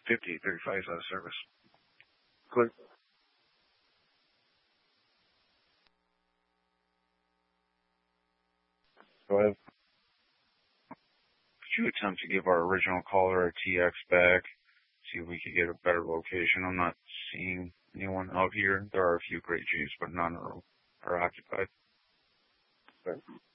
5835 is out of service. Click. Go ahead. Could you attempt to give our original caller a TX back? See if we could get a better location. I'm not seeing anyone out here. There are a few great Jeeps, but none are occupied. Okay.